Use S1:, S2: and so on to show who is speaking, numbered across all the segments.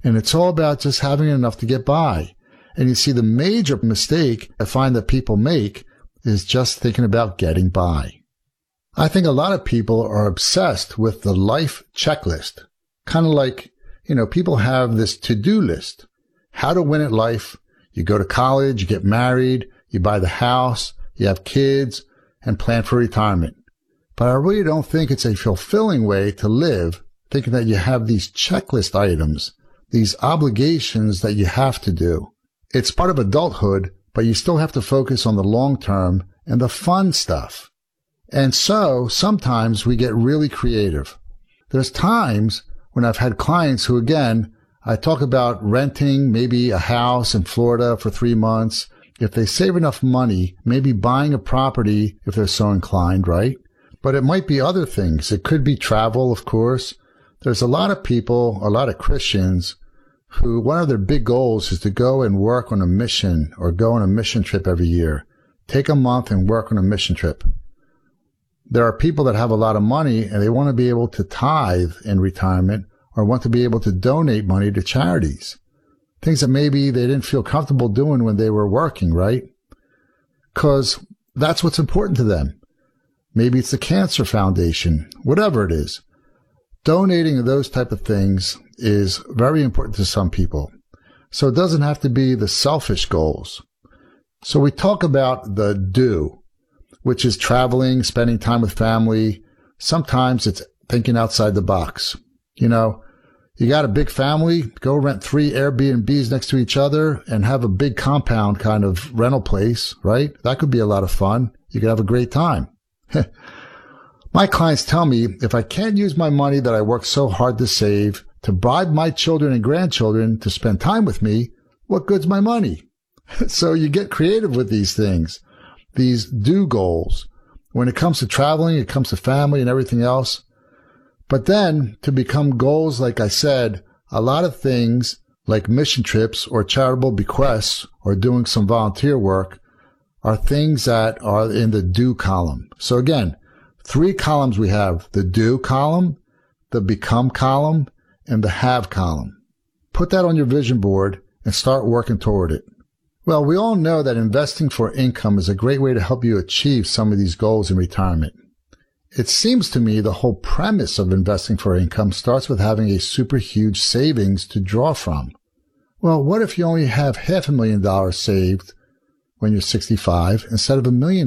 S1: And it's all about just having enough to get by. And you see, the major mistake I find that people make is just thinking about getting by. I think a lot of people are obsessed with the life checklist. Kind of like, people have this to-do list. How to win at life. You go to college, you get married, you buy the house, you have kids, and plan for retirement. But I really don't think it's a fulfilling way to live, thinking that you have these checklist items, these obligations that you have to do. It's part of adulthood, but you still have to focus on the long term and the fun stuff. And so sometimes we get really creative. There's times when I've had clients who, again, I talk about renting maybe a house in Florida for 3 months. If they save enough money, maybe buying a property if they're so inclined, right? But it might be other things. It could be travel, of course. There's a lot of people, a lot of Christians, who one of their big goals is to go and work on a mission or go on a mission trip every year. Take a month and work on a mission trip. There are people that have a lot of money and they want to be able to tithe in retirement or want to be able to donate money to charities. Things that maybe they didn't feel comfortable doing when they were working, right? Because that's what's important to them. Maybe it's the Cancer Foundation, whatever it is. Donating those type of things is very important to some people. So it doesn't have to be the selfish goals. So we talk about the do, which is traveling, spending time with family. Sometimes it's thinking outside the box. You got a big family, go rent 3 Airbnbs next to each other and have a big compound kind of rental place, right? That could be a lot of fun. You could have a great time. My clients tell me if I can't use my money that I work so hard to save to bribe my children and grandchildren to spend time with me, what good's my money? So you get creative with these things, these do goals. When it comes to traveling, it comes to family and everything else. But then to become goals, like I said, a lot of things like mission trips or charitable bequests or doing some volunteer work are things that are in the do column. So again, 3 columns we have: the do column, the become column, and the have column. Put that on your vision board and start working toward it. Well, we all know that investing for income is a great way to help you achieve some of these goals in retirement. It seems to me the whole premise of investing for income starts with having a super huge savings to draw from. Well, what if you only have $500,000 saved when you're 65 instead of $1 million?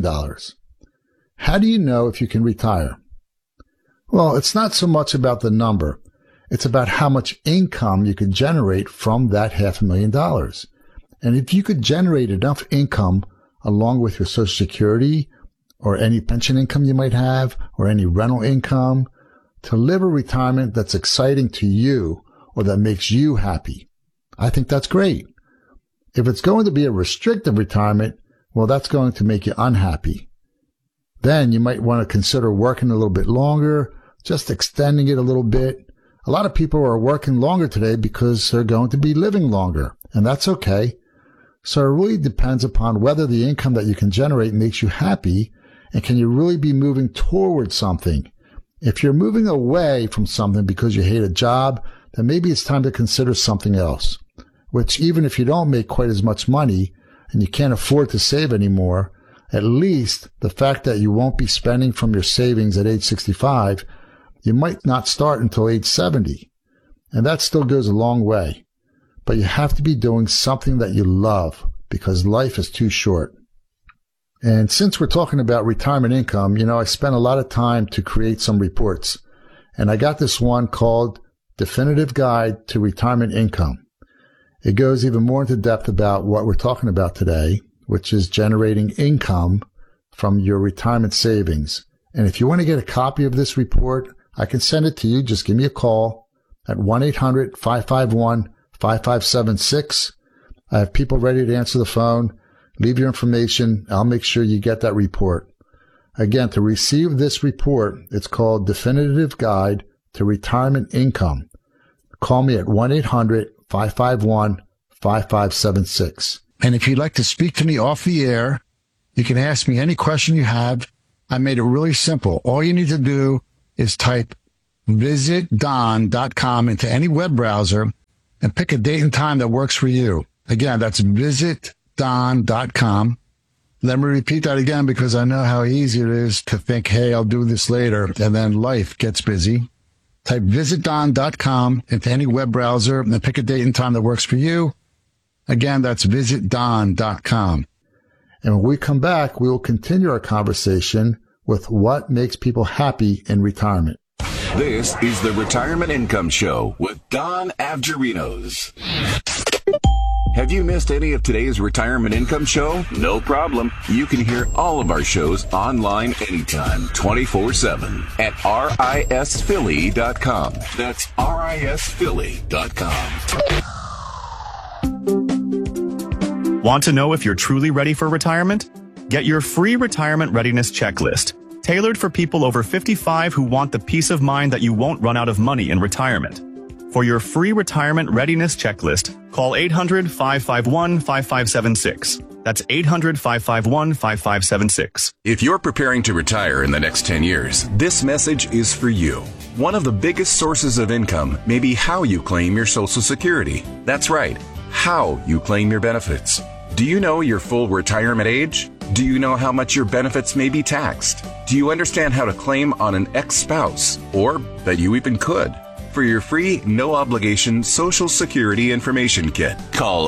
S1: How do you know if you can retire? Well, it's not so much about the number. It's about how much income you could generate from that $500,000. And if you could generate enough income along with your Social Security or any pension income you might have or any rental income to live a retirement that's exciting to you or that makes you happy, I think that's great. If it's going to be a restrictive retirement, well, that's going to make you unhappy. Then you might want to consider working a little bit longer, just extending it a little bit. A lot of people are working longer today because they're going to be living longer, and that's okay. So it really depends upon whether the income that you can generate makes you happy, and can you really be moving towards something. If you're moving away from something because you hate a job, then maybe it's time to consider something else, which even if you don't make quite as much money and you can't afford to save anymore, at least the fact that you won't be spending from your savings at age 65, you might not start until age 70. And that still goes a long way. But you have to be doing something that you love because life is too short. And since we're talking about retirement income, I spent a lot of time to create some reports. And I got this one called Definitive Guide to Retirement Income. It goes even more into depth about what we're talking about today, which is generating income from your retirement savings. And if you want to get a copy of this report, I can send it to you. Just give me a call at 1-800-551-5576. I have people ready to answer the phone. Leave your information. I'll make sure you get that report. Again, to receive this report, it's called Definitive Guide to Retirement Income. Call me at 1-800-551-5576. And if you'd like to speak to me off the air, you can ask me any question you have. I made it really simple. All you need to do is type visitdon.com into any web browser, and pick a date and time that works for you. Again, that's visitdon.com. Let me repeat that again because I know how easy it is to think, hey, I'll do this later, and then life gets busy. Type visitdon.com into any web browser and pick a date and time that works for you. Again, that's visitdon.com. And when we come back, we will continue our conversation with what makes people happy in retirement.
S2: This is the Retirement Income Show with Don Avgerinos. Have you missed any of today's Retirement Income Show? No problem. You can hear all of our shows online anytime, 24/7 at risphilly.com. That's risphilly.com.
S3: Want to know if you're truly ready for retirement? Get your free retirement readiness checklist, tailored for people over 55 who want the peace of mind that you won't run out of money in retirement. For your free retirement readiness checklist, call 800-551-5576. That's 800-551-5576.
S2: If you're preparing to retire in the next 10 years, this message is for you. One of the biggest sources of income may be how you claim your Social Security. That's right, how you claim your benefits. Do you know your full retirement age? Do you know how much your benefits may be taxed? Do you understand how to claim on an ex-spouse, or that you even could? For your free, no-obligation Social Security Information Kit, call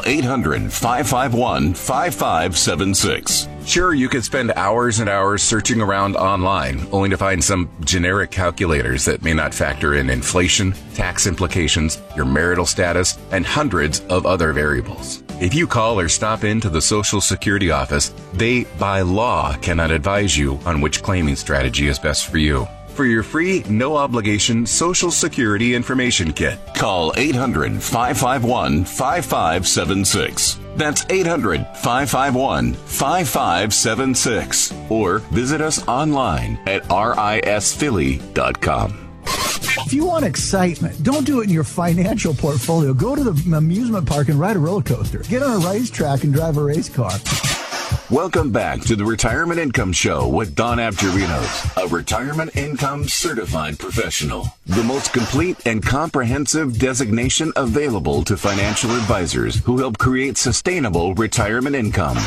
S2: 800-551-5576. Sure, you could spend hours and hours searching around online, only to find some generic calculators that may not factor in inflation, tax implications, your marital status, and hundreds of other variables. If you call or stop into the Social Security office, they, by law, cannot advise you on which claiming strategy is best for you. For your free, no-obligation Social Security Information Kit, call 800-551-5576. That's 800-551-5576. Or visit us online at risphilly.com.
S4: If you want excitement, don't do it in your financial portfolio. Go to the amusement park and ride a roller coaster. Get on a racetrack and drive a race car.
S2: Welcome back to the Retirement Income Show with Don Avgerinos, a retirement income certified professional. The most complete and comprehensive designation available to financial advisors who help create sustainable retirement income.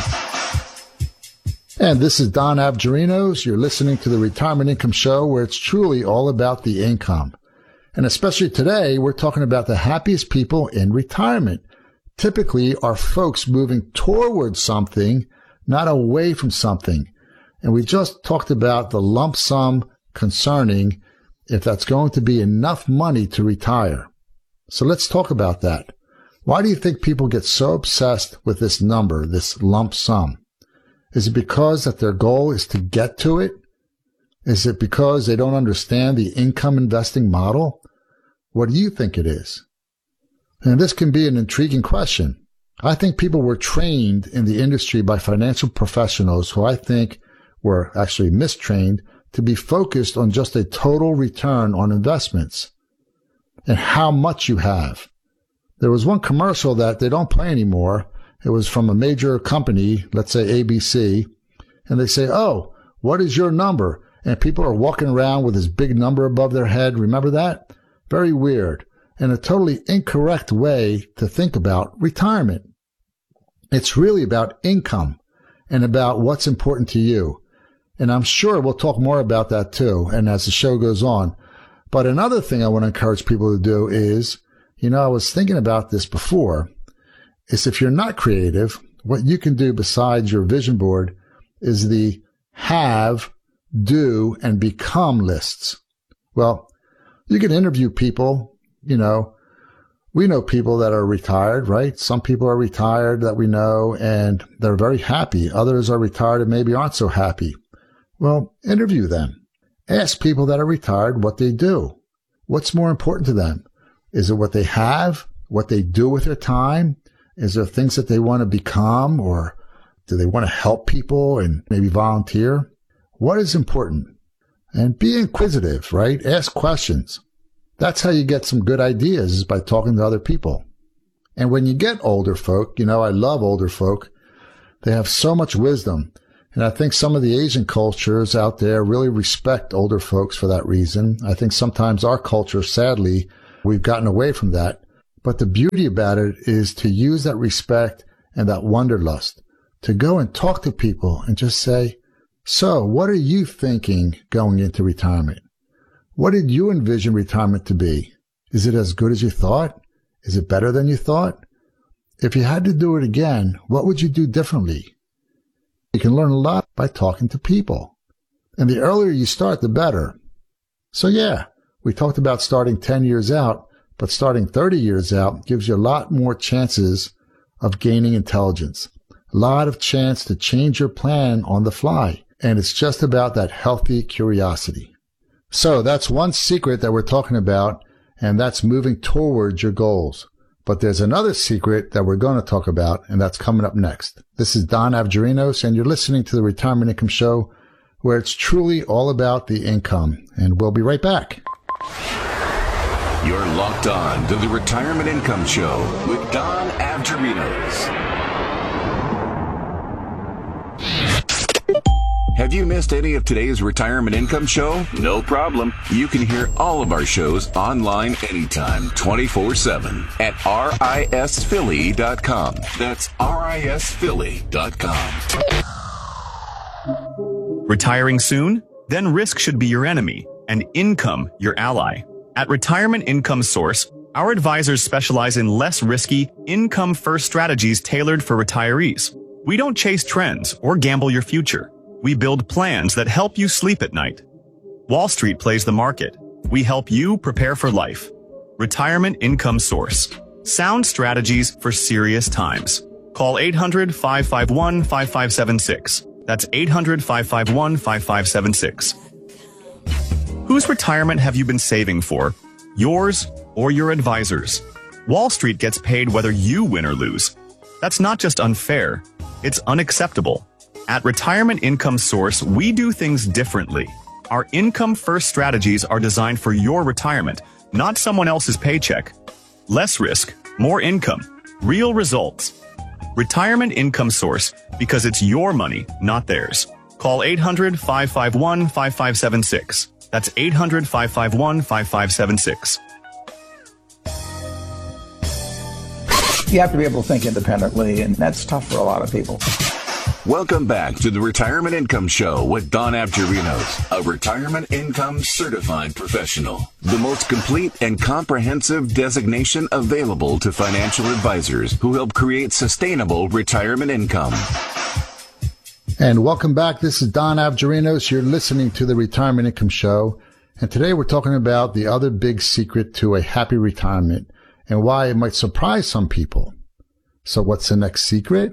S1: And this is Don Avgerinos. You're listening to the Retirement Income Show, where it's truly all about the income. And especially today, we're talking about the happiest people in retirement. Typically, are folks moving towards something, not away from something. And we just talked about the lump sum concerning if that's going to be enough money to retire. So let's talk about that. Why do you think people get so obsessed with this number, this lump sum? Is it because that their goal is to get to it? Is it because they don't understand the income investing model? What do you think it is? And this can be an intriguing question. I think people were trained in the industry by financial professionals who I think were actually mistrained to be focused on just a total return on investments and how much you have. There was one commercial that they don't play anymore. It was from a major company, let's say ABC, and they say, "Oh, what is your number?" And people are walking around with this big number above their head. Remember that? Very weird and a totally incorrect way to think about retirement. It's really about income and about what's important to you. And I'm sure we'll talk more about that too, and as the show goes on. But another thing I want to encourage people to do is, I was thinking about this before, is if you're not creative, what you can do besides your vision board is the have, do, and become lists. Well, you can interview people, we know people that are retired, right? Some people are retired that we know, and they're very happy. Others are retired and maybe aren't so happy. Well, interview them. Ask people that are retired what they do. What's more important to them? Is it what they have, what they do with their time? Is there things that they want to become, or do they want to help people and maybe volunteer? What is important? And be inquisitive, right? Ask questions. That's how you get some good ideas, is by talking to other people. And when you get older folk, I love older folk. They have so much wisdom. And I think some of the Asian cultures out there really respect older folks for that reason. I think sometimes our culture, sadly, we've gotten away from that. But the beauty about it is to use that respect and that wanderlust to go and talk to people and just say, so what are you thinking going into retirement? What did you envision retirement to be? Is it as good as you thought? Is it better than you thought? If you had to do it again, what would you do differently? You can learn a lot by talking to people. And the earlier you start, the better. So yeah, we talked about starting 10 years out, but starting 30 years out gives you a lot more chances of gaining intelligence. A lot of chance to change your plan on the fly. And it's just about that healthy curiosity. So that's one secret that we're talking about, and that's moving towards your goals. But there's another secret that we're going to talk about, and that's coming up next. This is Don Avgerinos, and you're listening to the Retirement Income Show, where it's truly all about the income. And we'll be right back.
S2: You're locked on to the Retirement Income Show with Don Avgerinos. Have you missed any of today's Retirement Income Show? No problem. You can hear all of our shows online anytime, 24/7 at risphilly.com. That's risphilly.com.
S3: Retiring soon? Then risk should be your enemy and income your ally. At Retirement Income Source, our advisors specialize in less risky, income-first strategies tailored for retirees. We don't chase trends or gamble your future. We build plans that help you sleep at night. Wall Street plays the market. We help you prepare for life. Retirement Income Source. Sound strategies for serious times. Call 800-551-5576. That's 800-551-5576. Whose retirement have you been saving for? Yours or your advisor's? Wall Street gets paid whether you win or lose. That's not just unfair. It's unacceptable. At Retirement Income Source, we do things differently. Our income-first strategies are designed for your retirement, not someone else's paycheck. Less risk, more income, real results. Retirement Income Source, because it's your money, not theirs. Call 800-551-5576. That's 800-551-5576.
S5: You have to be able to think independently, and that's tough for a lot of people.
S2: Welcome back to the Retirement Income Show with Don Avgerinos, a retirement income certified professional. The most complete and comprehensive designation available to financial advisors who help create sustainable retirement income.
S1: And welcome back. This is Don Avgerinos. You're listening to the Retirement Income Show. And today we're talking about the other big secret to a happy retirement and why it might surprise some people. So what's the next secret?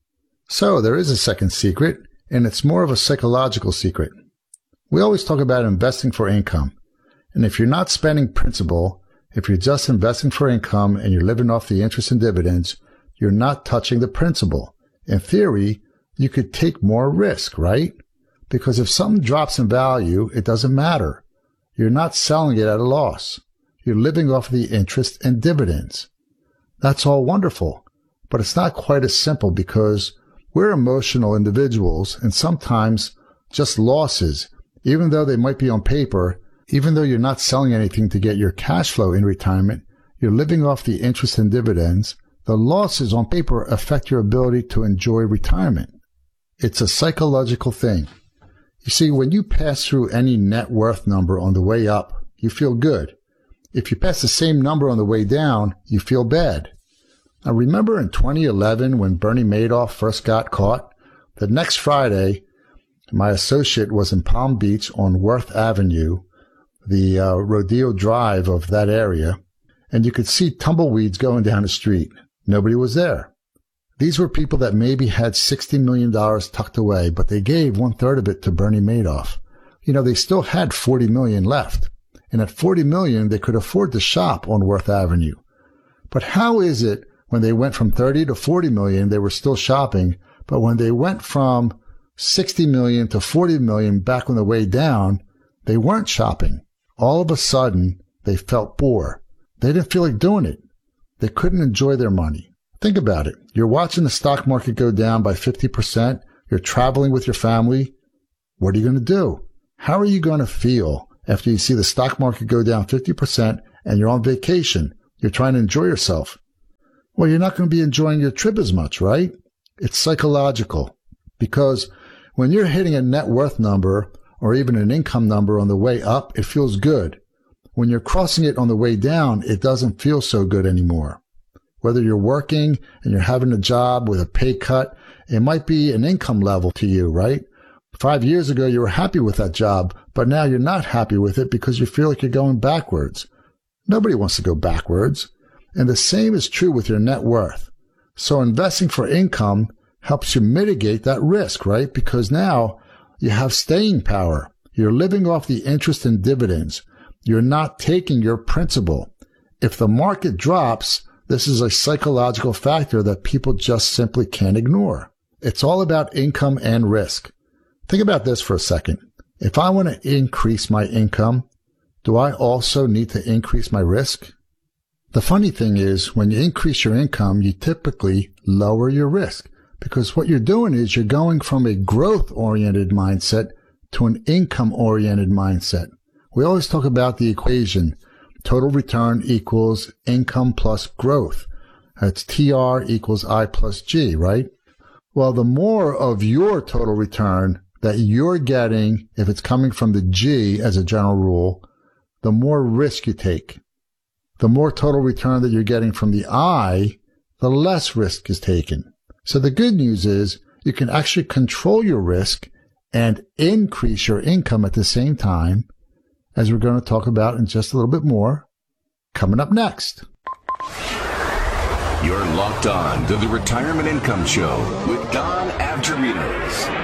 S1: So there is a second secret, and it's more of a psychological secret. We always talk about investing for income. And if you're not spending principal, if you're just investing for income and you're living off the interest and dividends, you're not touching the principal. In theory, you could take more risk, right? Because if something drops in value, it doesn't matter. You're not selling it at a loss. You're living off the interest and dividends. That's all wonderful, but it's not quite as simple because we're emotional individuals, and sometimes just losses, even though they might be on paper, even though you're not selling anything to get your cash flow in retirement, you're living off the interest and dividends. The losses on paper affect your ability to enjoy retirement. It's a psychological thing. You see, when you pass through any net worth number on the way up, you feel good. If you pass the same number on the way down, you feel bad. Now, remember in 2011 when Bernie Madoff first got caught? The next Friday, my associate was in Palm Beach on Worth Avenue, the Rodeo Drive of that area, and you could see tumbleweeds going down the street. Nobody was there. These were people that maybe had $60 million tucked away, but they gave 1/3 of it to Bernie Madoff. You know, they still had $40 million left. And at $40 million, they could afford to shop on Worth Avenue. But how is it when they went from 30 to 40 million, they were still shopping, but when they went from 60 million to 40 million back on the way down, they weren't shopping. All of a sudden, they felt poor. They didn't feel like doing it. They couldn't enjoy their money. Think about it. You're watching the stock market go down by 50%. You're traveling with your family. What are you going to do? How are you going to feel after you see the stock market go down 50% and you're on vacation? You're trying to enjoy yourself. Well, you're not going to be enjoying your trip as much, right? It's psychological, because when you're hitting a net worth number or even an income number on the way up, it feels good. When you're crossing it on the way down, it doesn't feel so good anymore. Whether you're working and you're having a job with a pay cut, it might be an income level to you, right? 5 years ago, you were happy with that job, but now you're not happy with it because you feel like you're going backwards. Nobody wants to go backwards. And the same is true with your net worth. So investing for income helps you mitigate that risk, right? Because now you have staying power. You're living off the interest and dividends. You're not taking your principal. If the market drops, this is a psychological factor that people just simply can't ignore. It's all about income and risk. Think about this for a second. If I want to increase my income, do I also need to increase my risk? The funny thing is, when you increase your income, you typically lower your risk, because what you're doing is you're going from a growth-oriented mindset to an income-oriented mindset. We always talk about the equation, total return equals income plus growth. That's TR equals I plus G, right? Well, the more of your total return that you're getting, if it's coming from the G as a general rule, the more risk you take. The more total return that you're getting from the I, the less risk is taken. So the good news is you can actually control your risk and increase your income at the same time, as we're going to talk about in just a little bit more, coming up next.
S2: You're locked on to the Retirement Income Show with Don Avgerinos.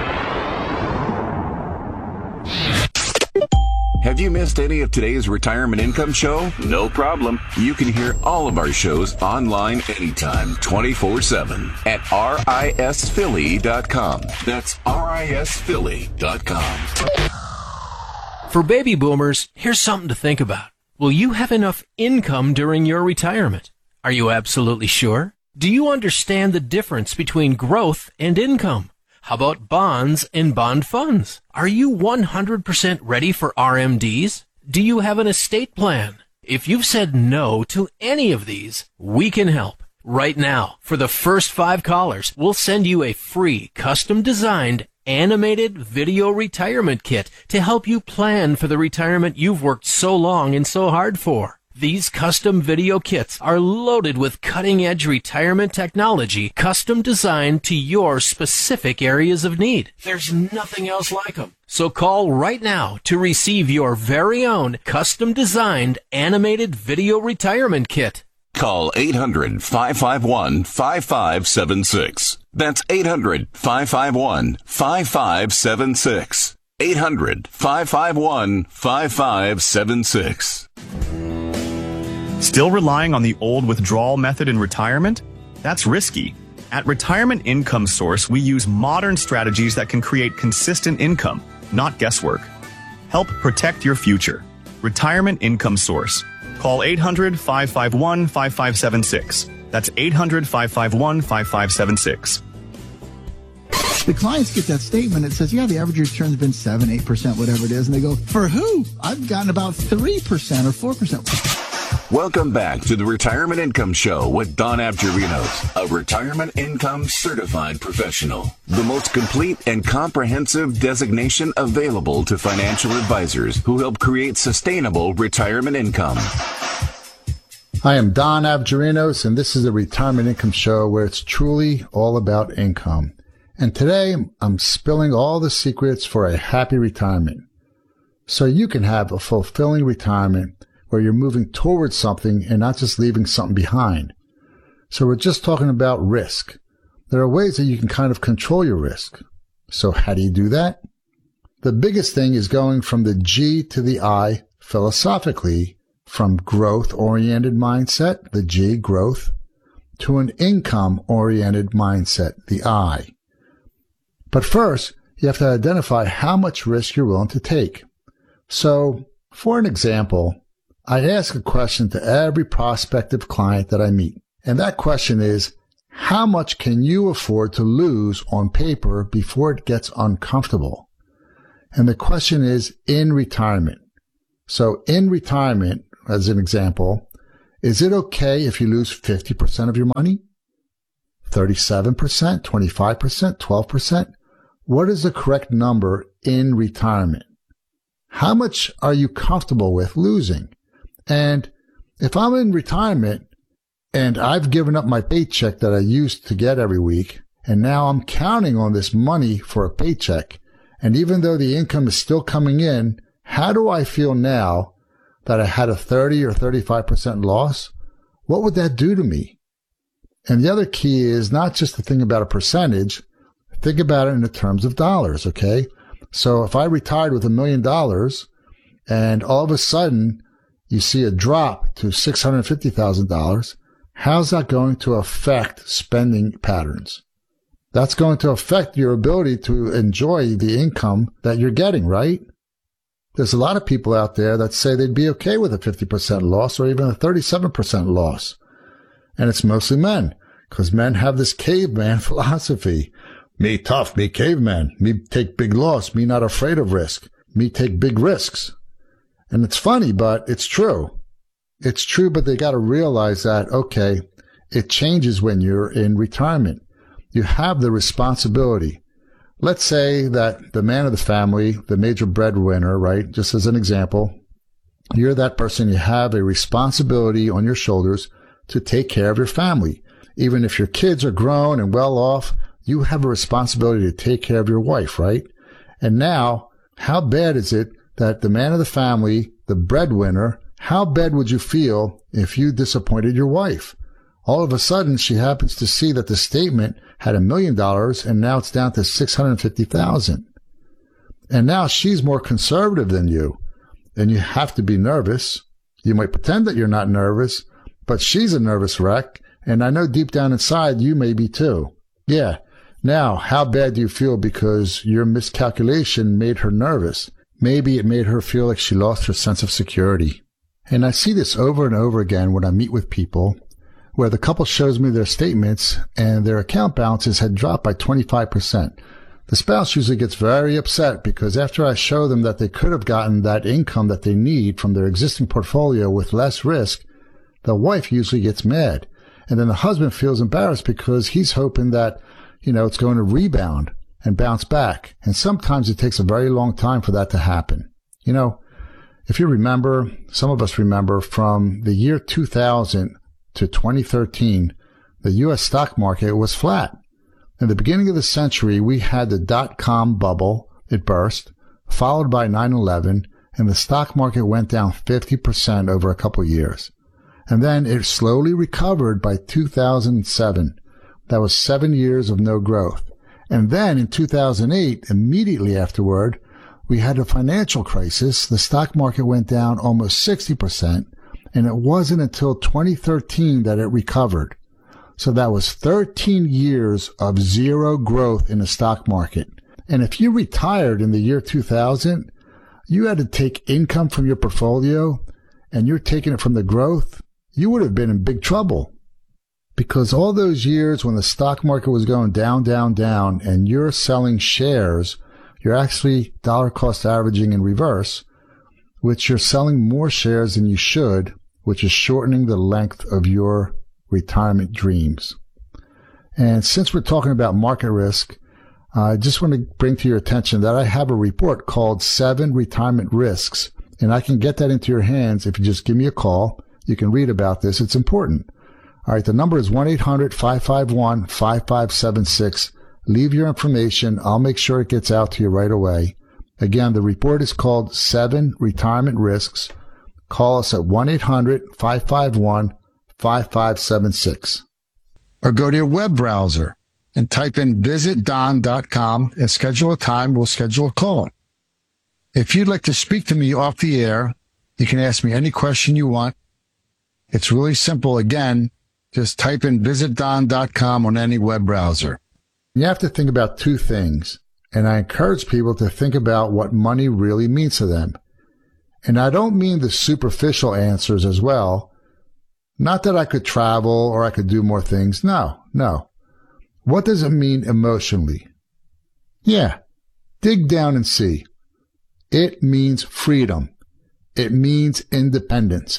S2: Have you missed any of today's Retirement Income Show? No problem. You can hear all of our shows online anytime, 24/7 at risphilly.com. That's risphilly.com.
S6: For baby boomers, here's something to think about. Will you have enough income during your retirement? Are you absolutely sure? Do you understand the difference between growth and income? How about bonds and bond funds? Are you 100% ready for RMDs? Do you have an estate plan? If you've said no to any of these, we can help. Right now, for the first 5 callers, we'll send you a free, custom-designed, animated video retirement kit to help you plan for the retirement you've worked so long and so hard for. These custom video kits are loaded with cutting-edge retirement technology, custom designed to your specific areas of need. There's nothing else like them. So call right now to receive your very own custom-designed animated video retirement kit.
S2: Call 800-551-5576. That's 800-551-5576. 800-551-5576.
S3: Still relying on the old withdrawal method in retirement? That's risky. At Retirement Income Source, we use modern strategies that can create consistent income, not guesswork. Help protect your future. Retirement Income Source. Call 800-551-5576. That's 800-551-5576.
S4: The clients get that statement that says, yeah, the average return's been 7, 8%, whatever it is. And they go, for who? I've gotten about 3% or 4%.
S2: Welcome back to the Retirement Income Show with Don Avgerinos, a retirement income certified professional. The most complete and comprehensive designation available to financial advisors who help create sustainable retirement income.
S1: I am Don Avgerinos, and this is the Retirement Income Show, where it's truly all about income. And today, I'm spilling all the secrets for a happy retirement, so you can have a fulfilling retirement where you're moving towards something and not just leaving something behind. So we're just talking about risk. There are ways that you can kind of control your risk. So how do you do that? The biggest thing is going from the G to the I philosophically, from growth-oriented mindset, the G, growth, to an income-oriented mindset, the I. But first, you have to identify how much risk you're willing to take. So, for an example, I ask a question to every prospective client that I meet. And that question is, how much can you afford to lose on paper before it gets uncomfortable? And the question is in retirement. So in retirement, as an example, Is it okay if you lose 50% of your money? 37%, 25%, 12%? What is the correct number in retirement? How much are you comfortable with losing? And if I'm in retirement and I've given up my paycheck that I used to get every week, and now I'm counting on this money for a paycheck, and even though the income is still coming in, how do I feel now that I had a 30 or 35% loss? What would that do to me? And the other key is not just to think about a percentage, think about it in the terms of dollars, okay? So if I retired with $1 million and all of a sudden you see a drop to $650,000, how's that going to affect spending patterns? That's going to affect your ability to enjoy the income that you're getting, right? There's a lot of people out there that say they'd be okay with a 50% loss or even a 37% loss. And it's mostly men, because men have this caveman philosophy. Me tough, me caveman, me take big loss, me not afraid of risk, me take big risks. And it's funny, but it's true. It's true, but they got to realize that, okay, it changes when you're in retirement. You have the responsibility. Let's say that the man of the family, the major breadwinner, right, just as an example, you're that person, you have a responsibility on your shoulders to take care of your family. Even if your kids are grown and well off, you have a responsibility to take care of your wife, right? And now, how bad is it that the man of the family, the breadwinner, how bad would you feel if you disappointed your wife? All of a sudden, she happens to see that the statement had $1 million and now it's down to $650,000. And now she's more conservative than you. And you have to be nervous. You might pretend that you're not nervous, but she's a nervous wreck. And I know deep down inside you may be too. Yeah. Now, how bad do you feel because your miscalculation made her nervous? Maybe it made her feel like she lost her sense of security. And I see this over and over again when I meet with people where the couple shows me their statements and their account balances had dropped by 25%. The spouse usually gets very upset because after I show them that they could have gotten that income that they need from their existing portfolio with less risk, the wife usually gets mad. And then the husband feels embarrassed because he's hoping that, it's going to rebound and bounce back. And sometimes it takes a very long time for that to happen. If you remember, some of us remember from the year 2000 to 2013, the U.S. stock market was flat. In the beginning of the century, we had the dot-com bubble. It burst, followed by 9/11, and the stock market went down 50% over a couple of years. And then it slowly recovered by 2007. That was 7 years of no growth. And then in 2008, immediately afterward, we had a financial crisis. The stock market went down almost 60%, and it wasn't until 2013 that it recovered. So that was 13 years of zero growth in the stock market. And if you retired in the year 2000, you had to take income from your portfolio, and you're taking it from the growth, you would have been in big trouble. Because all those years when the stock market was going down, down, down, and you're selling shares, you're actually dollar cost averaging in reverse, which you're selling more shares than you should, which is shortening the length of your retirement dreams. And since we're talking about market risk, I just want to bring to your attention that I have a report called 7 Retirement Risks, and I can get that into your hands if you just give me a call. You can read about this. It's important. All right, the number is 1-800-551-5576. Leave your information. I'll make sure it gets out to you right away. Again, the report is called 7 Retirement Risks. Call us at 1-800-551-5576. Or go to your web browser and type in visitdon.com and schedule a time. We'll schedule a call. If you'd like to speak to me off the air, you can ask me any question you want. It's really simple. Again, just type in visitdon.com on any web browser. You have to think about 2 things, and I encourage people to think about what money really means to them. And I don't mean the superficial answers as well. Not that I could travel or I could do more things. No. What does it mean emotionally? Yeah, dig down and see. It means freedom. It means independence.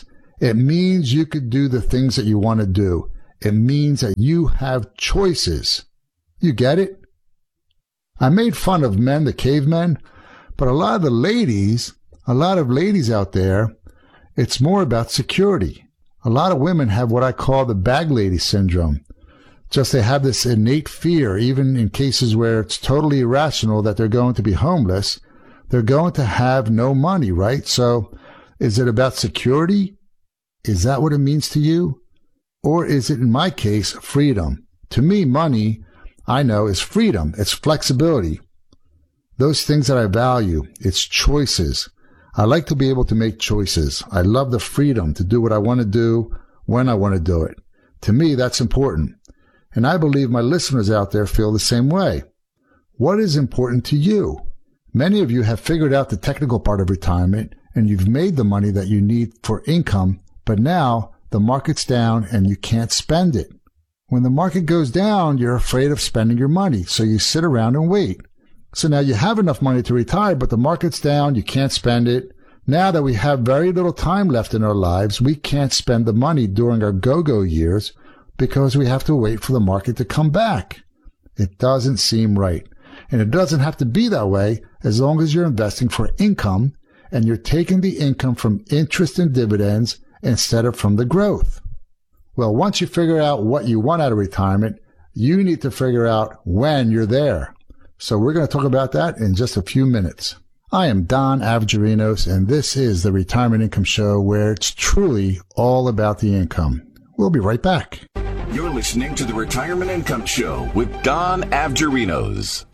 S1: It means you could do the things that you want to do. It means that you have choices. You get it? I made fun of men, the cavemen, but a lot of ladies out there, it's more about security. A lot of women have what I call the bag lady syndrome. Just they have this innate fear, even in cases where it's totally irrational that they're going to be homeless. They're going to have no money, right? So is it about security? Is that what it means to you? Or is it, in my case, freedom? To me, money, I know, is freedom. It's flexibility. Those things that I value, it's choices. I like to be able to make choices. I love the freedom to do what I want to do when I want to do it. To me, that's important. And I believe my listeners out there feel the same way. What is important to you? Many of you have figured out the technical part of retirement, and you've made the money that you need for income, but now the market's down and you can't spend it. When the market goes down, you're afraid of spending your money, so you sit around and wait. So now you have enough money to retire, but the market's down, you can't spend it. Now that we have very little time left in our lives, we can't spend the money during our go-go years because we have to wait for the market to come back. It doesn't seem right. And it doesn't have to be that way as long as you're investing for income and you're taking the income from interest and dividends instead of from the growth. Well, once you figure out what you want out of retirement, you need to figure out when you're there. So we're going to talk about that in just a few minutes. I am Don Avgerinos, and this is the Retirement Income Show, where it's truly all about the income. We'll be right back.
S2: You're listening to the Retirement Income Show with Don Avgerinos.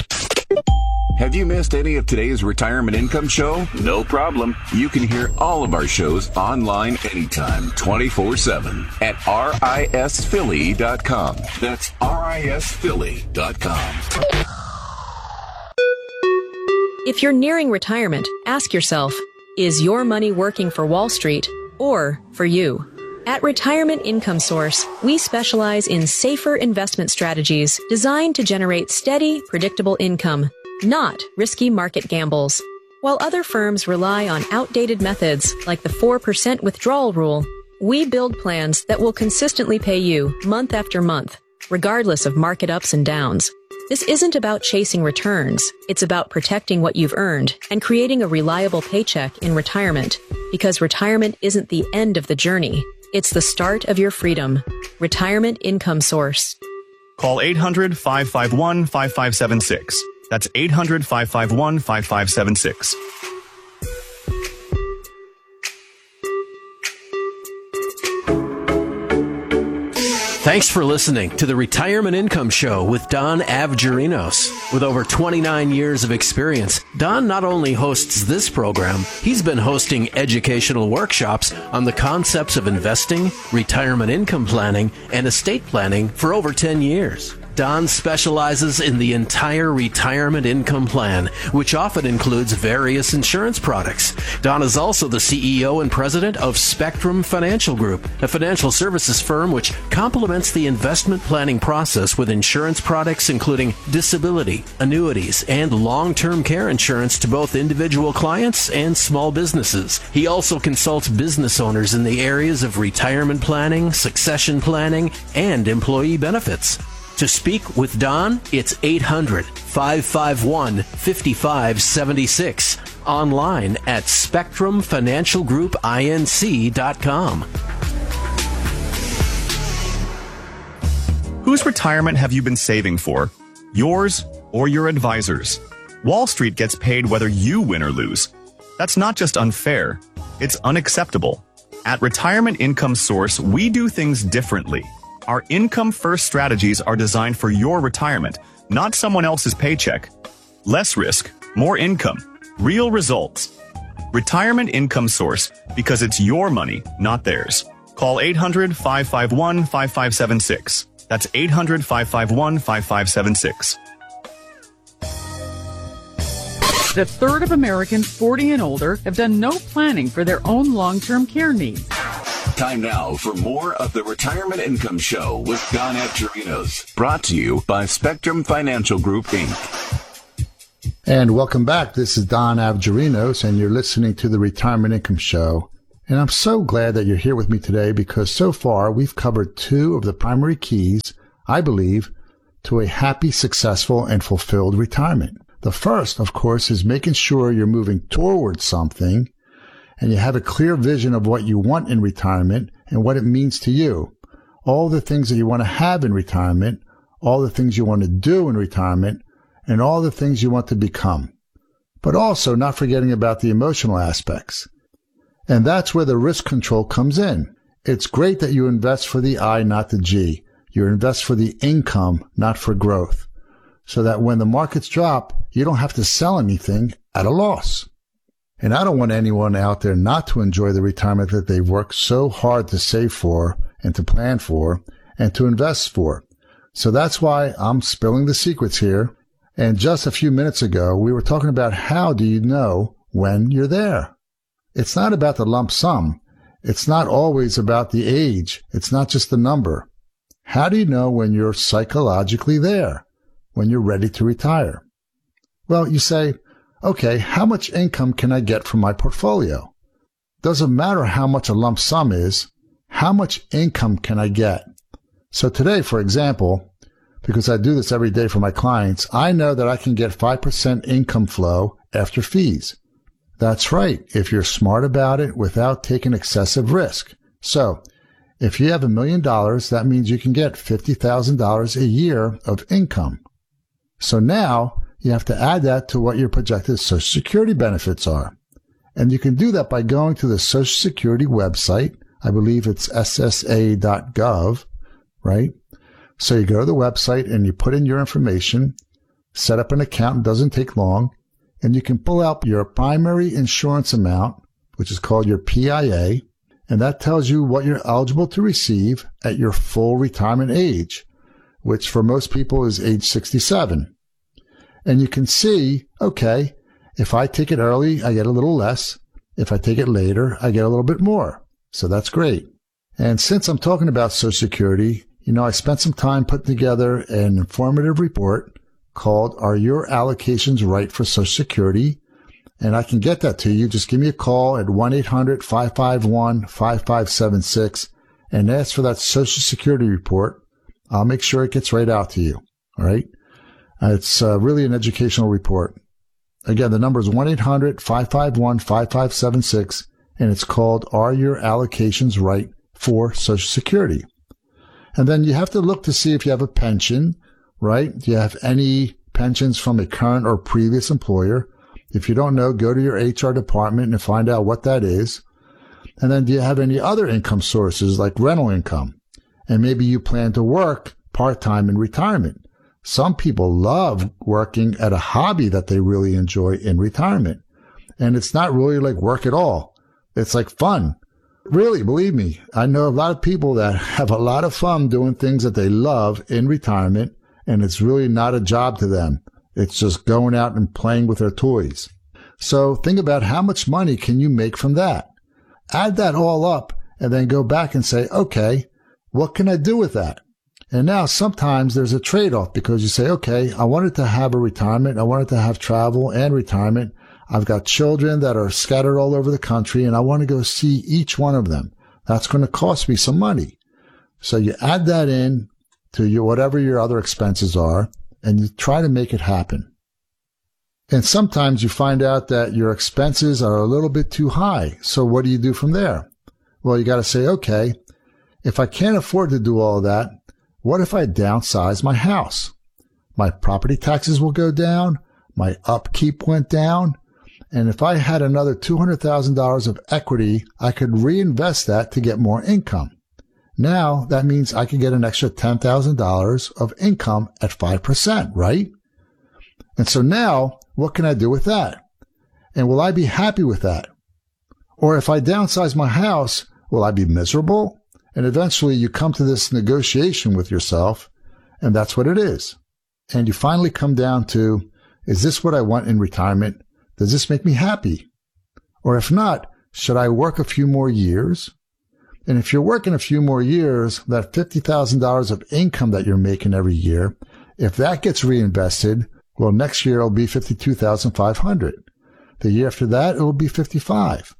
S2: Have you missed any of today's Retirement Income Show? No problem. You can hear all of our shows online anytime, 24/7 at risphilly.com. That's risphilly.com.
S7: If you're nearing retirement, ask yourself, is your money working for Wall Street or for you? At Retirement Income Source, we specialize in safer investment strategies designed to generate steady, predictable income, not risky market gambles. While other firms rely on outdated methods like the 4% withdrawal rule, we build plans that will consistently pay you month after month, regardless of market ups and downs. This isn't about chasing returns. It's about protecting what you've earned and creating a reliable paycheck in retirement, because retirement isn't the end of the journey. It's the start of your freedom. Retirement Income Source.
S3: Call 800-551-5576. That's 800-551-5576.
S6: Thanks for listening to the Retirement Income Show with Don Avgerinos. With over 29 years of experience, Don not only hosts this program, he's been hosting educational workshops on the concepts of investing, retirement income planning, and estate planning for over 10 years. Don specializes in the entire retirement income plan, which often includes various insurance products. Don is also the CEO and president of Spectrum Financial Group, a financial services firm which complements the investment planning process with insurance products including disability, annuities, and long-term care insurance to both individual clients and small businesses. He also consults business owners in the areas of retirement planning, succession planning, and employee benefits. To speak with Don, it's 800-551-5576. Online at SpectrumFinancialGroupInc.com.
S3: Whose retirement have you been saving for? Yours or your advisor's? Wall Street gets paid whether you win or lose. That's not just unfair, it's unacceptable. At Retirement Income Source, we do things differently. Our income-first strategies are designed for your retirement, not someone else's paycheck. Less risk, more income, real results. Retirement Income Source, because it's your money, not theirs. Call 800-551-5576. That's 800-551-5576.
S8: A third of Americans 40 and older have done no planning for their own long-term care needs.
S2: Time now for more of the Retirement Income Show with Don Avgerinos, brought to you by Spectrum Financial Group, Inc.
S1: And welcome back. This is Don Avgerinos, and you're listening to the Retirement Income Show. And I'm so glad that you're here with me today because so far we've covered two of the primary keys, I believe, to a happy, successful, and fulfilled retirement. The first, of course, is making sure you're moving towards something and you have a clear vision of what you want in retirement and what it means to you. All the things that you want to have in retirement, all the things you want to do in retirement, and all the things you want to become. But also not forgetting about the emotional aspects. And that's where the risk control comes in. It's great that you invest for the I, not the G. You invest for the income, not for growth. So that when the markets drop, you don't have to sell anything at a loss. And I don't want anyone out there not to enjoy the retirement that they've worked so hard to save for and to plan for and to invest for. So that's why I'm spilling the secrets here. And just a few minutes ago, we were talking about how do you know when you're there? It's not about the lump sum. It's not always about the age. It's not just the number. How do you know when you're psychologically there, when you're ready to retire? Well, you say, okay, how much income can I get from my portfolio? Doesn't matter how much a lump sum is. How much income can I get? So today, for example, because I do this every day for my clients, I know that I can get 5% income flow after fees. That's right, if you're smart about it without taking excessive risk. So, if you have $1 million, that means you can get $50,000 a year of income. So now, you have to add that to what your projected Social Security benefits are. And you can do that by going to the Social Security website. I believe it's ssa.gov, right? So you go to the website and you put in your information, set up an account, it doesn't take long, and you can pull out your primary insurance amount, which is called your PIA, and that tells you what you're eligible to receive at your full retirement age, which for most people is age 67. And you can see, okay, if I take it early, I get a little less. If I take it later, I get a little bit more. So that's great. And since I'm talking about Social Security, I spent some time putting together an informative report called Are Your Allocations Right for Social Security? And I can get that to you. Just give me a call at 1-800-551-5576 and ask for that Social Security report. I'll make sure it gets right out to you. All right. It's really an educational report. Again, the number is 1-800-551-5576, and it's called Are Your Allocations Right for Social Security? And then you have to look to see if you have a pension, right? Do you have any pensions from a current or previous employer? If you don't know, go to your HR department and find out what that is. And then do you have any other income sources like rental income? And maybe you plan to work part-time in retirement. Some people love working at a hobby that they really enjoy in retirement. And it's not really like work at all. It's like fun. Really, believe me, I know a lot of people that have a lot of fun doing things that they love in retirement, and it's really not a job to them. It's just going out and playing with their toys. So think about how much money can you make from that? Add that all up and then go back and say, okay, what can I do with that? And now sometimes there's a trade-off because you say, okay, I wanted to have a retirement. I wanted to have travel and retirement. I've got children that are scattered all over the country and I want to go see each one of them. That's going to cost me some money. So you add that in to whatever your other expenses are and you try to make it happen. And sometimes you find out that your expenses are a little bit too high. So what do you do from there? Well, you got to say, okay, if I can't afford to do all of that, what if I downsize my house? My property taxes will go down. My upkeep went down. And if I had another $200,000 of equity, I could reinvest that to get more income. Now, that means I could get an extra $10,000 of income at 5%, right? And so now, what can I do with that? And will I be happy with that? Or if I downsize my house, will I be miserable? And eventually you come to this negotiation with yourself, and that's what it is. And you finally come down to, is this what I want in retirement? Does this make me happy? Or if not, should I work a few more years? And if you're working a few more years, that $50,000 of income that you're making every year, if that gets reinvested, well, next year it'll be $52,500. The year after that, it will be $55,000.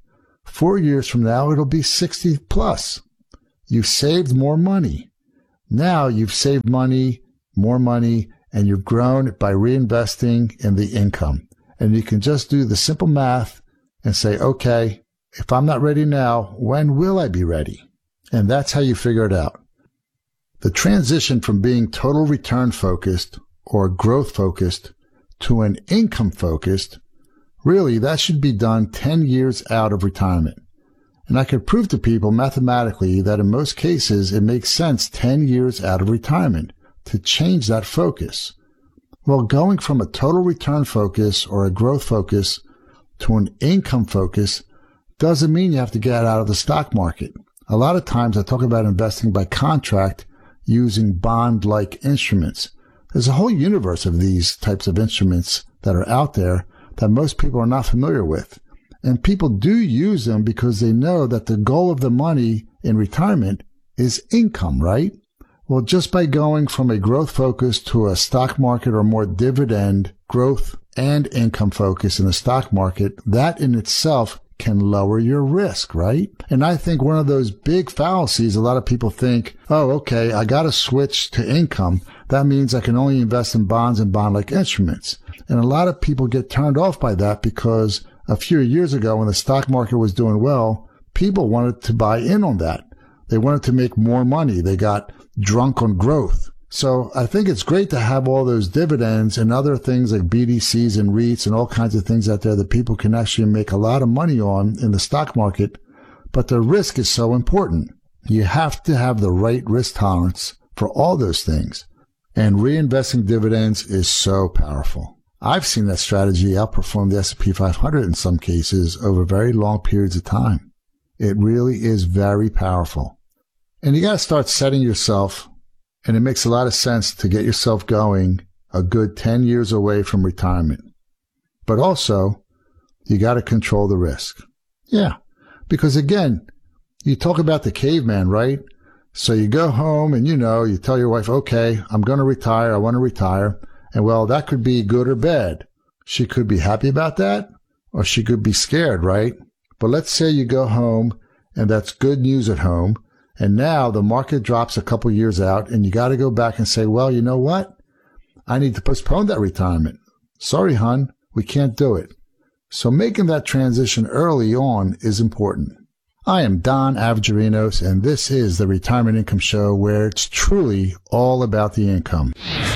S1: 4 years from now, it'll be 60 plus. You've saved more money. Now you've saved money, more money, and you've grown by reinvesting in the income. And you can just do the simple math and say, okay, if I'm not ready now, when will I be ready? And that's how you figure it out. The transition from being total return focused or growth focused to an income focused, really that should be done 10 years out of retirement. And I could prove to people mathematically that in most cases it makes sense 10 years out of retirement to change that focus. Well, going from a total return focus or a growth focus to an income focus doesn't mean you have to get out of the stock market. A lot of times I talk about investing by contract using bond-like instruments. There's a whole universe of these types of instruments that are out there that most people are not familiar with. And people do use them because they know that the goal of the money in retirement is income, right? Well, just by going from a growth focus to a stock market or more dividend growth and income focus in the stock market, that in itself can lower your risk, right? And I think one of those big fallacies, a lot of people think, oh, okay, I got to switch to income. That means I can only invest in bonds and bond-like instruments. And a lot of people get turned off by that because a few years ago when the stock market was doing well, people wanted to buy in on that. They wanted to make more money. They got drunk on growth. So I think it's great to have all those dividends and other things like BDCs and REITs and all kinds of things out there that people can actually make a lot of money on in the stock market. But the risk is so important. You have to have the right risk tolerance for all those things. And reinvesting dividends is so powerful. I've seen that strategy outperform the S&P 500 in some cases over very long periods of time. It really is very powerful. And you got to start setting yourself, and it makes a lot of sense to get yourself going a good 10 years away from retirement. But also, you got to control the risk. Yeah, because again, you talk about the caveman, right? So you go home and you tell your wife, okay, I'm going to retire. I want to retire. And well, that could be good or bad. She could be happy about that, or she could be scared, right? But let's say you go home and that's good news at home. And now the market drops a couple years out and you got to go back and say, well, you know what? I need to postpone that retirement. Sorry, hon, we can't do it. So making that transition early on is important. I am Don Avgerinos, and this is the Retirement Income Show, where it's truly all about the income.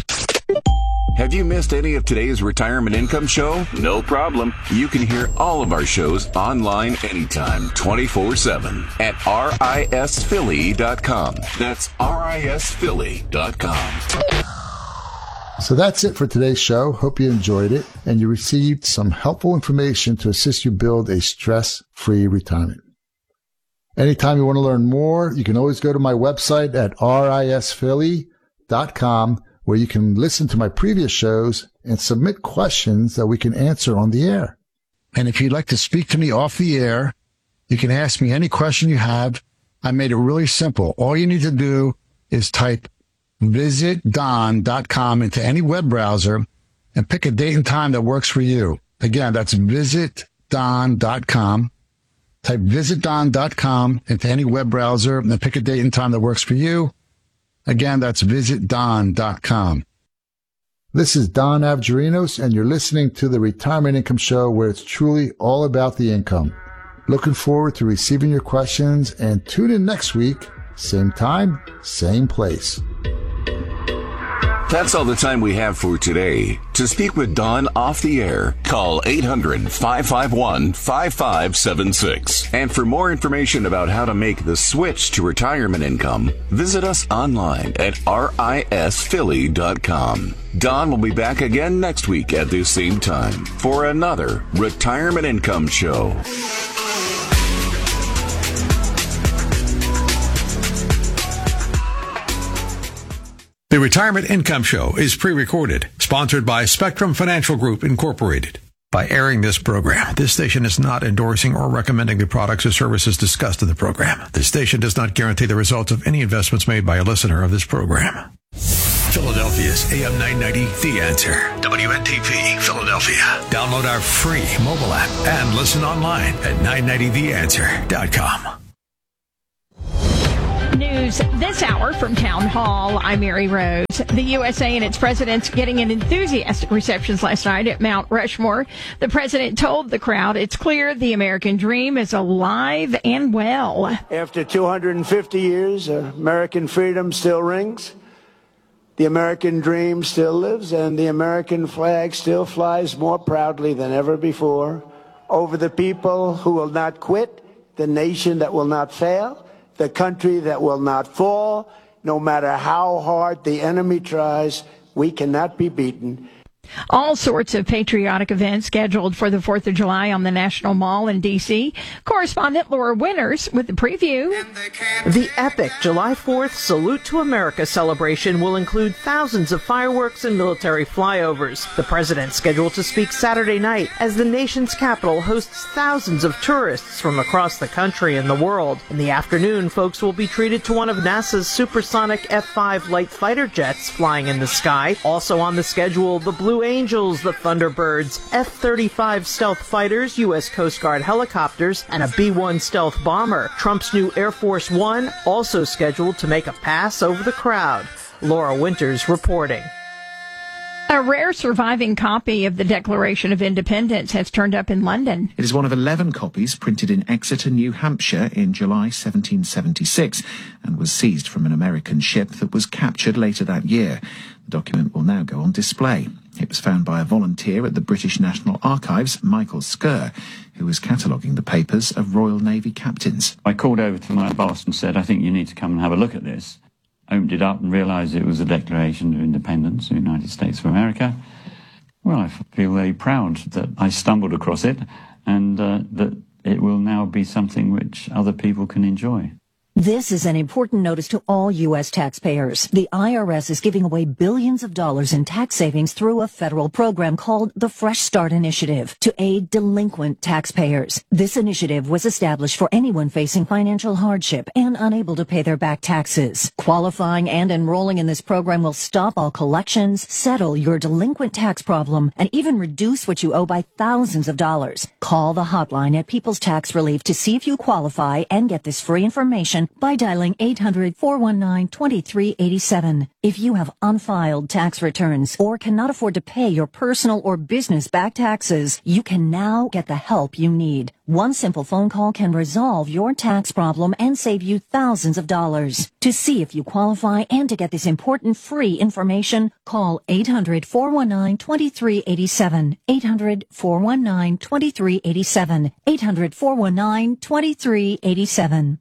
S2: Have you missed any of today's Retirement Income Show? No problem. You can hear all of our shows online anytime, 24/7 at risphilly.com. That's risphilly.com.
S1: So that's it for today's show. Hope you enjoyed it and you received some helpful information to assist you build a stress-free retirement. Anytime you want to learn more, you can always go to my website at risphilly.com, where you can listen to my previous shows and submit questions that we can answer on the air. And if you'd like to speak to me off the air, you can ask me any question you have. I made it really simple. All you need to do is type visitdon.com into any web browser and pick a date and time that works for you. Again, that's visitdon.com. Type visitdon.com into any web browser and pick a date and time that works for you. Again, that's visitdon.com. This is Don Avgerinos, and you're listening to the Retirement Income Show, where it's truly all about the income. Looking forward to receiving your questions, and tune in next week, same time, same place.
S2: That's all the time we have for today. To speak with Don off the air, call 800-551-5576. And for more information about how to make the switch to retirement income, visit us online at risphilly.com. Don will be back again next week at this same time for another Retirement Income Show.
S9: The Retirement Income Show is pre-recorded, sponsored by Spectrum Financial Group, Incorporated. By airing this program, this station is not endorsing or recommending the products or services discussed in the program. This station does not guarantee the results of any investments made by a listener of this program. Philadelphia's AM 990, The Answer. WNTP, Philadelphia. Download our free mobile app and listen online at 990theanswer.com.
S10: News this hour from Town Hall. I'm Mary Rose. The USA and its presidents getting an enthusiastic receptions last night at Mount Rushmore. The president told the crowd it's clear the American dream is alive and well.
S11: After 250 years, American freedom still rings. The American dream still lives, and the American flag still flies more proudly than ever before over the people who will not quit, the nation that will not fail, the country that will not fall. No matter how hard the enemy tries, we cannot be beaten.
S10: All sorts of patriotic events scheduled for the 4th of July on the National Mall in D.C. Correspondent Laura Winters with the preview.
S12: The epic July 4th Salute to America celebration will include thousands of fireworks and military flyovers. The president scheduled to speak Saturday night as the nation's capital hosts thousands of tourists from across the country and the world. In the afternoon, folks will be treated to one of NASA's supersonic F-5 light fighter jets flying in the sky. Also on the schedule, the Blue Angels, the Thunderbirds, F-35 stealth fighters, U.S. Coast Guard helicopters, and a B-1 stealth bomber. Trump's new Air Force One also scheduled to make a pass over the crowd. Laura Winters reporting.
S10: A rare surviving copy of the Declaration of Independence has turned up in London.
S13: It is one of 11 copies printed in Exeter, New Hampshire in July 1776 and was seized from an American ship that was captured later that year. The document will now go on display. It was found by a volunteer at the British National Archives, Michael Skerr, who was cataloguing the papers of Royal Navy captains.
S14: I called over to my boss and said, I think you need to come and have a look at this. Opened it up and realised it was a Declaration of Independence of the United States of America. Well, I feel very proud that I stumbled across it and that it will now be something which other people can enjoy.
S15: This is an important notice to all U.S. taxpayers. The IRS is giving away billions of dollars in tax savings through a federal program called the Fresh Start Initiative to aid delinquent taxpayers. This initiative was established for anyone facing financial hardship and unable to pay their back taxes. Qualifying and enrolling in this program will stop all collections, settle your delinquent tax problem, and even reduce what you owe by thousands of dollars. Call the hotline at People's Tax Relief to see if you qualify and get this free information by dialing 800-419-2387. If you have unfiled tax returns or cannot afford to pay your personal or business back taxes, you can now get the help you need. One simple phone call can resolve your tax problem and save you thousands of dollars. To see if you qualify and to get this important free information, call 800-419-2387. 800-419-2387. 800-419-2387.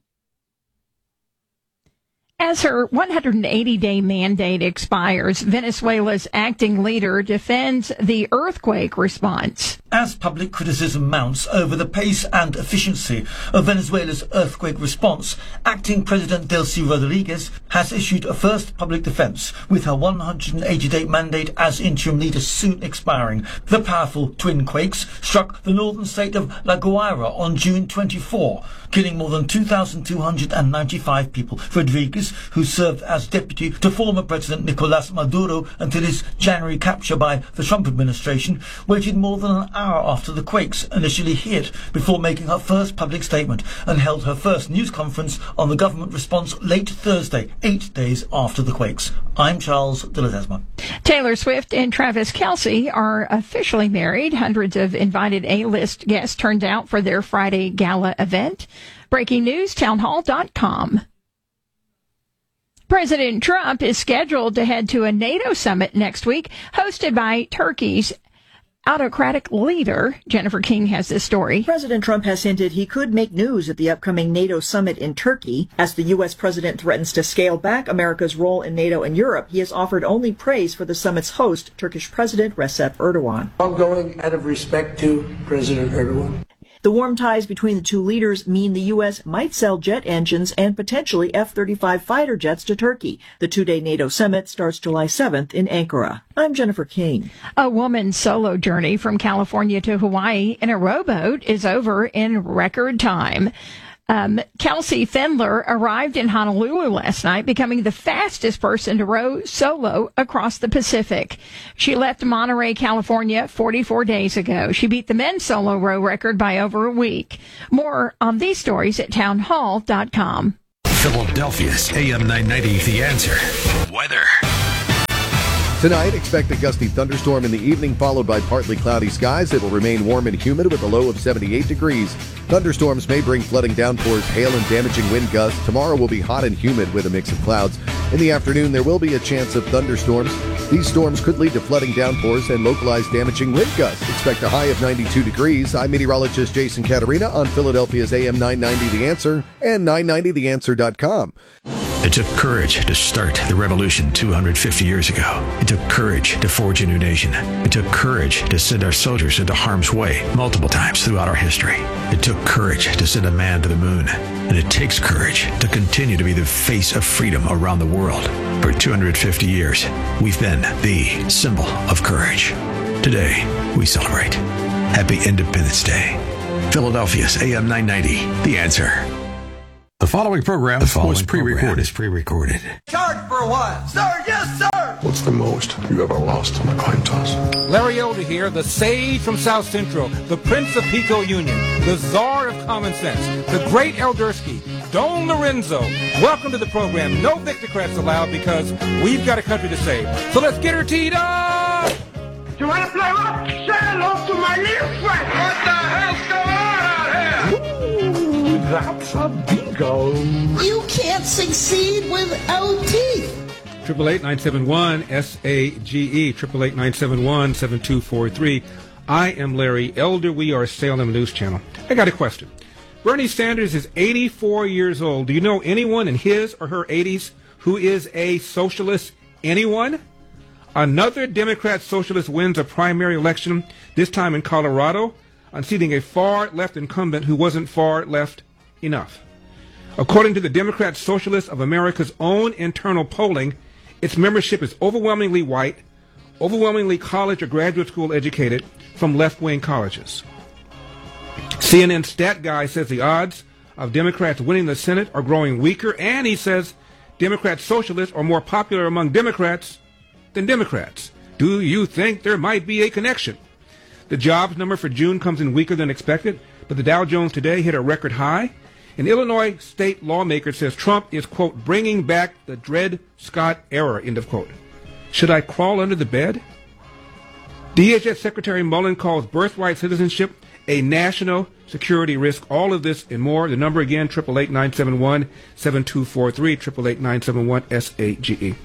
S10: As her 180-day mandate expires, Venezuela's acting leader defends the earthquake response.
S16: As public criticism mounts over the pace and efficiency of Venezuela's earthquake response, acting President Delcy Rodriguez has issued a first public defense, with her 180-day mandate as interim leader soon expiring. The powerful twin quakes struck the northern state of La Guaira on June 24, killing more than 2,295 people. Rodriguez, who served as deputy to former President Nicolas Maduro until his January capture by the Trump administration, waited more than an hour after the quakes initially hit before making her first public statement and held her first news conference on the government response late Thursday, 8 days after the quakes. I'm Charles de Ledesma.
S10: Taylor Swift and Travis Kelce are officially married. Hundreds of invited A-list guests turned out for their Friday gala event. Breaking news, townhall.com. President Trump is scheduled to head to a NATO summit next week, hosted by Turkey's autocratic leader. Jennifer King has this story.
S17: President Trump has hinted he could make news at the upcoming NATO summit in Turkey. As the U.S. president threatens to scale back America's role in NATO and Europe, he has offered only praise for the summit's host, Turkish President Recep Erdogan.
S11: Ongoing out of respect to President Erdogan.
S17: The warm ties between the two leaders mean the U.S. might sell jet engines and potentially F-35 fighter jets to Turkey. The two-day NATO summit starts July 7th in Ankara. I'm Jennifer King.
S10: A woman's solo journey from California to Hawaii in a rowboat is over in record time. Kelsey Fendler arrived in Honolulu last night, becoming the fastest person to row solo across the Pacific. She left Monterey, California 44 days ago. She beat the men's solo row record by over a week. More on these stories at townhall.com.
S9: Philadelphia's AM 990, The Answer. Weather.
S18: Tonight, expect a gusty thunderstorm in the evening, followed by partly cloudy skies. It will remain warm and humid with a low of 78 degrees. Thunderstorms may bring flooding downpours, hail, and damaging wind gusts. Tomorrow will be hot and humid with a mix of clouds. In the afternoon, there will be a chance of thunderstorms. These storms could lead to flooding downpours and localized damaging wind gusts. Expect a high of 92 degrees. I'm meteorologist Jason Caterina on Philadelphia's AM 990 The Answer and 990theanswer.com.
S9: It took courage to start the revolution 250 years ago. It took courage to forge a new nation. It took courage to send our soldiers into harm's way multiple times throughout our history. It took courage to send a man to the moon. And it takes courage to continue to be the face of freedom around the world. For 250 years, we've been the symbol of courage. Today, we celebrate. Happy Independence Day. Philadelphia's AM 990, The Answer. The following program was pre-recorded.
S19: Charge for a while. Sir, yes, sir.
S20: What's the most you ever lost on a coin toss?
S21: Larry Elder here, the sage from South Central, the Prince of Pico Union, the czar of common sense, the great Eldersky, Don Lorenzo. Welcome to the program. No Victocrats allowed because we've got a country to save. So let's get her teed up.
S19: You want to play rough? Say hello to my little friend. What the hell's going on out here?
S20: That's a bingo.
S22: You can't succeed without teeth.
S21: 888-971-SAGE, 888-971-7243. I am Larry Elder. We are Salem News Channel. I got a question. Bernie Sanders is 84 years old. Do you know anyone in his or her 80s who is a socialist? Anyone? Another Democrat socialist wins a primary election, this time in Colorado, unseating a far-left incumbent who wasn't far-left enough. According to the Democrat Socialists of America's own internal polling, its membership is overwhelmingly white, overwhelmingly college or graduate school educated from left-wing colleges. CNN stat guy says the odds of Democrats winning the Senate are growing weaker, and he says Democrat socialists are more popular among Democrats than Democrats. Do you think there might be a connection? The jobs number for June comes in weaker than expected, but the Dow Jones today hit a record high. An Illinois state lawmaker says Trump is, quote, bringing back the Dred Scott era, end of quote. Should I crawl under the bed? DHS Secretary Mullen calls birthright citizenship a national security risk. All of this and more. The number again, 888-971-7243, 888-971-SAGE.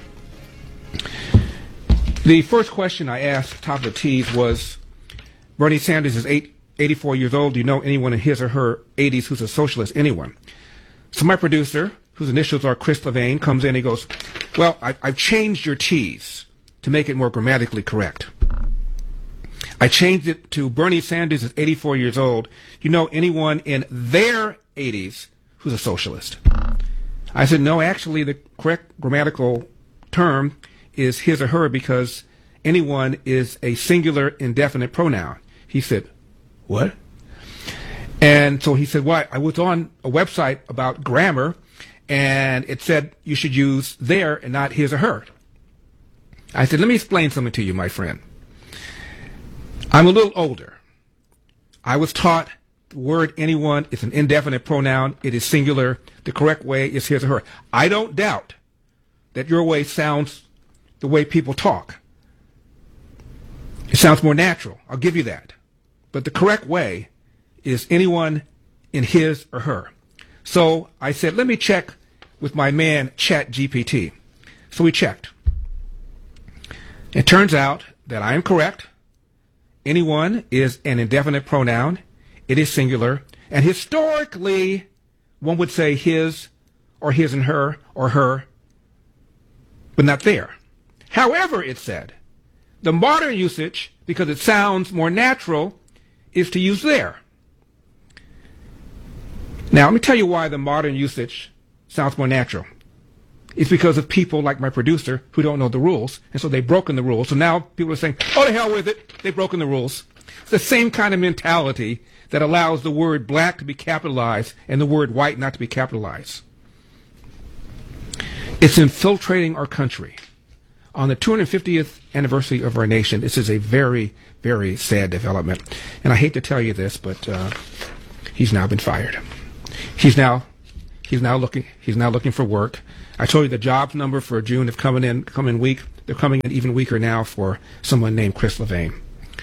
S21: The first question I asked, top of the tees, was Bernie Sanders is 84 years old. Do you know anyone in his or her 80s who's a socialist? Anyone? So my producer, whose initials are Chris Levine, comes in and he goes, well, I've changed your T's to make it more grammatically correct. I changed it to Bernie Sanders is 84 years old. Do you know anyone in their 80s who's a socialist? I said, no, actually the correct grammatical term is his or her because anyone is a singular indefinite pronoun. He said, what? And so he said, well, I was on a website about grammar, and it said you should use their and not his or her. I said, let me explain something to you, my friend. I'm a little older. I was taught the word anyone is an indefinite pronoun. It is singular. The correct way is his or her. I don't doubt that your way sounds the way people talk. It sounds more natural. I'll give you that. But the correct way is anyone in his or her. So I said, let me check with my man, ChatGPT. So we checked. It turns out that I am correct. Anyone is an indefinite pronoun. It is singular. And historically, one would say his or his and her or her, but not there. However, it said, the modern usage, because it sounds more natural, is to use their. Now, let me tell you why the modern usage sounds more natural. It's because of people like my producer who don't know the rules, and so they've broken the rules. So now people are saying, oh, to hell with it, they've broken the rules. It's the same kind of mentality that allows the word black to be capitalized and the word white not to be capitalized. It's infiltrating our country. On the 250th anniversary of our nation, this is a very, very sad development. And I hate to tell you this, but he's now been fired. He's now looking for work. I told you the jobs number for June have come in weak. They're coming in even weaker now for someone named Chris Levain.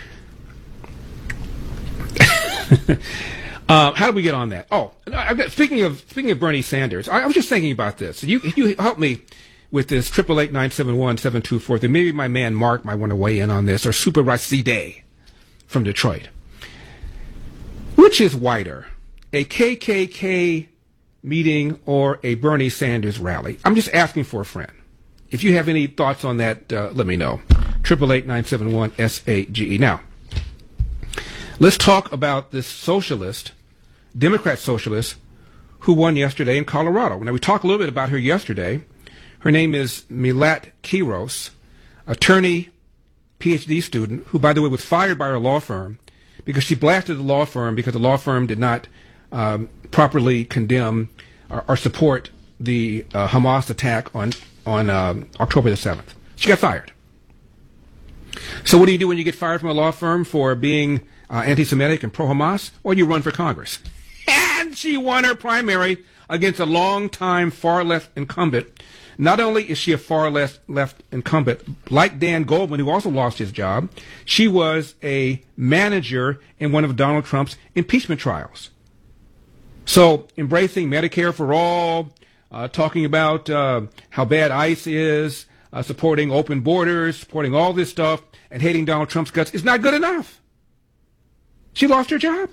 S21: How do we get on that? Oh, speaking of Bernie Sanders, I was just thinking about this. You help me with this 888-971-7243. Maybe my man Mark might want to weigh in on this, or Super Raside from Detroit. Which is whiter, a KKK meeting or a Bernie Sanders rally? I'm just asking for a friend. If you have any thoughts on that, let me know. 888-971-SAGE. Now, let's talk about this socialist, Democrat socialist, who won yesterday in Colorado. Now, we talked a little bit about her yesterday. Her name is Milat Quiros, attorney, PhD student, who, by the way, was fired by her law firm because she blasted the law firm because the law firm did not properly condemn or support the Hamas attack on October the 7th. She got fired. So what do you do when you get fired from a law firm for being anti-Semitic and pro-Hamas? Well, you run for Congress. And she won her primary against a long-time far-left incumbent. Not only is she a far-left incumbent, like Dan Goldman, who also lost his job, she was a manager in one of Donald Trump's impeachment trials. So embracing Medicare for all, talking about how bad ICE is, supporting open borders, supporting all this stuff, and hating Donald Trump's guts is not good enough. She lost her job.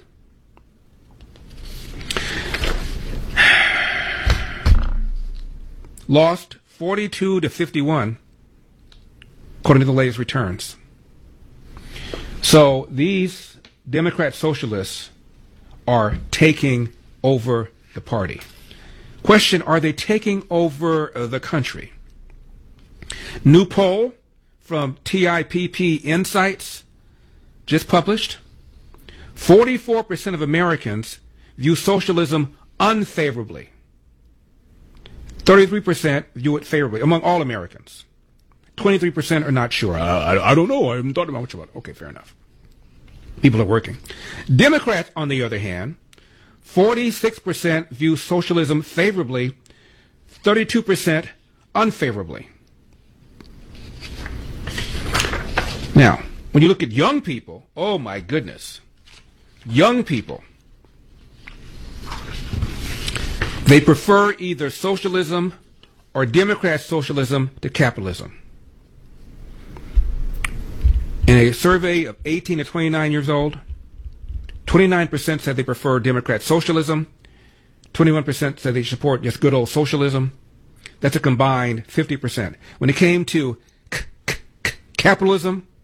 S21: Lost 42-51, according to the latest returns. So these Democrat socialists are taking over the party. Question, are they taking over the country? New poll from TIPP Insights, just published. 44% of Americans view socialism unfavorably. 33% view it favorably among all Americans. 23% are not sure. I don't know. I haven't thought much about it. Okay, fair enough. People are working. Democrats, on the other hand, 46% view socialism favorably, 32% unfavorably. Now, when you look at young people, oh my goodness, young people, they prefer either socialism or Democrat socialism to capitalism. In a survey of 18 to 29 years old, 29% said they prefer Democrat socialism, 21% said they support just good old socialism. That's a combined 50%. When it came to capitalism,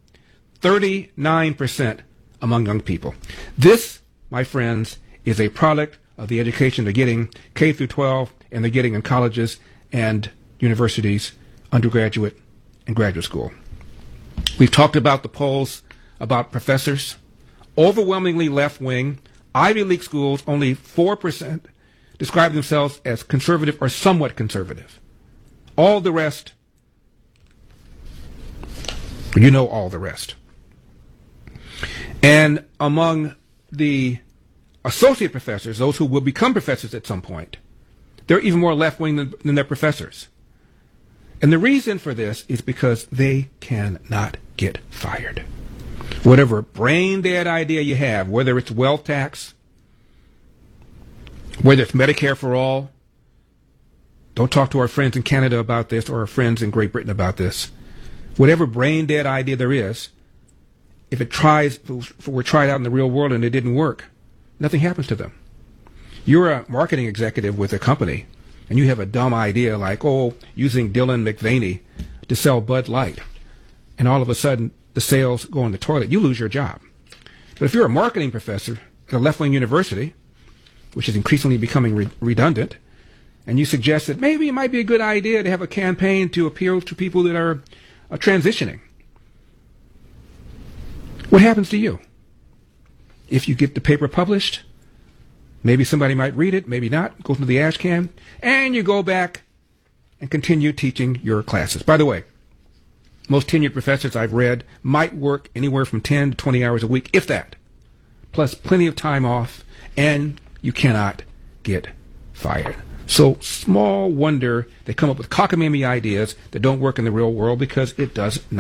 S21: 39% among young people. This, my friends, is a product of the education they're getting K through 12, and they're getting in colleges and universities, undergraduate and graduate school. We've talked about the polls about professors. Overwhelmingly left-wing. Ivy League schools, only 4% describe themselves as conservative or somewhat conservative. All the rest, you know all the rest. And among the associate professors, those who will become professors at some point, they're even more left-wing than their professors. And the reason for this is because they cannot get fired. Whatever brain-dead idea you have, whether it's wealth tax, whether it's Medicare for all, don't talk to our friends in Canada about this or our friends in Great Britain about this. Whatever brain-dead idea there is, if it were tried out in the real world and it didn't work, nothing happens to them. You're a marketing executive with a company, and you have a dumb idea like, using Dylan McVaney to sell Bud Light, and all of a sudden the sales go in the toilet. You lose your job. But if you're a marketing professor at a left-wing university, which is increasingly becoming redundant, and you suggest that maybe it might be a good idea to have a campaign to appeal to people that are transitioning, what happens to you? If you get the paper published, maybe somebody might read it, maybe not, goes into the ash can, and you go back and continue teaching your classes. By the way, most tenured professors I've read might work anywhere from 10 to 20 hours a week, if that, plus plenty of time off, and you cannot get fired. So small wonder they come up with cockamamie ideas that don't work in the real world, because it does not.